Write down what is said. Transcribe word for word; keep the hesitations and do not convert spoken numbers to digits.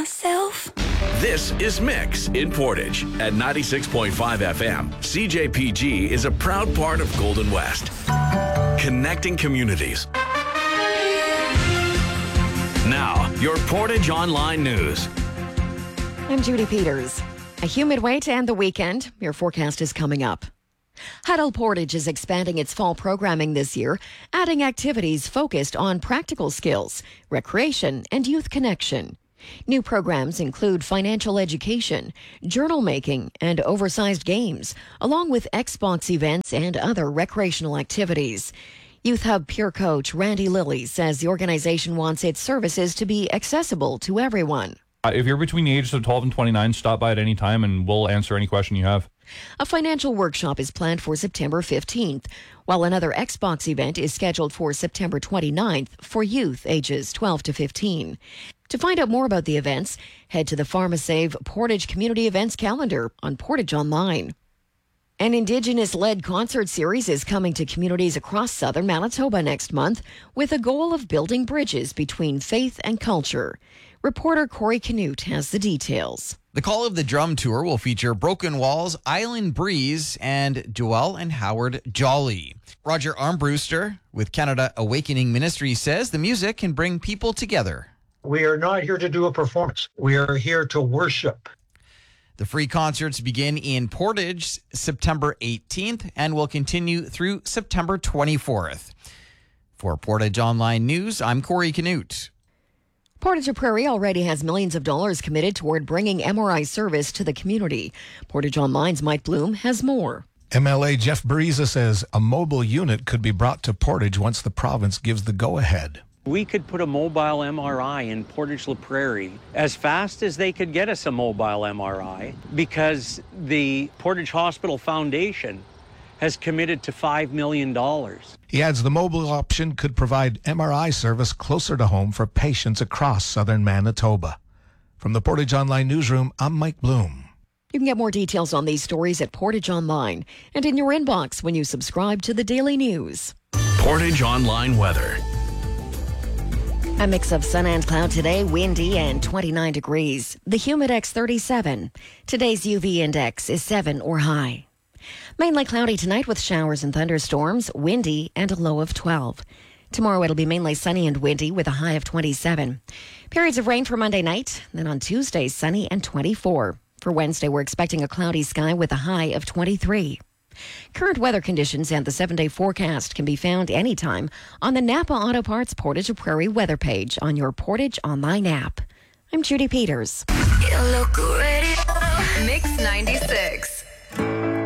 myself. This is Mix in Portage at ninety-six point five F M. C J P G is a proud part of Golden West, connecting communities. Now, your Portage Online News. I'm Judy Peters. A humid way to end the weekend. Your forecast is coming up. Huddle Portage is expanding its fall programming this year, adding activities focused on practical skills, recreation, and youth connection. New programs include financial education, journal making, and oversized games, along with Xbox events and other recreational activities. Youth Hub peer coach Randy Lilly says the organization wants its services to be accessible to everyone. Uh, if you're between the ages of twelve and twenty-nine, stop by at any time and we'll answer any question you have. A financial workshop is planned for September fifteenth, while another Xbox event is scheduled for September twenty-ninth for youth ages twelve to fifteen. To find out more about the events, head to the PharmaSave Portage Community Events calendar on Portage Online. An Indigenous-led concert series is coming to communities across southern Manitoba next month with a goal of building bridges between faith and culture. Reporter Corey Canute has the details. The Call of the Drum Tour will feature Broken Walls, Island Breeze, and Joelle and Howard Jolly. Roger Armbruster with Canada Awakening Ministry says the music can bring people together. We are not here to do a performance. We are here to worship. The free concerts begin in Portage September eighteenth and will continue through September twenty-fourth. For Portage Online News, I'm Corey Canute. Portage Prairie already has millions of dollars committed toward bringing M R I service to the community. Portage Online's Mike Bloom has more. M L A Jeff Bariza says a mobile unit could be brought to Portage once the province gives the go-ahead. We could put a mobile M R I in Portage La Prairie as fast as they could get us a mobile M R I because the Portage Hospital Foundation has committed to five million dollars. He adds the mobile option could provide M R I service closer to home for patients across southern Manitoba. From the Portage Online Newsroom, I'm Mike Bloom. You can get more details on these stories at Portage Online and in your inbox when you subscribe to the Daily News. Portage Online Weather. A mix of sun and cloud today, windy and twenty-nine degrees. The Humidex thirty-seven. Today's U V index is seven or high. Mainly cloudy tonight with showers and thunderstorms, windy and a low of twelve. Tomorrow it'll be mainly sunny and windy with a high of twenty-seven. Periods of rain for Monday night, then on Tuesday sunny and twenty-four. For Wednesday we're expecting a cloudy sky with a high of twenty-three. Current weather conditions and the seven-day forecast can be found anytime on the Napa Auto Parts Portage Prairie weather page on your Portage Online app. I'm Judy Peters. You look ready.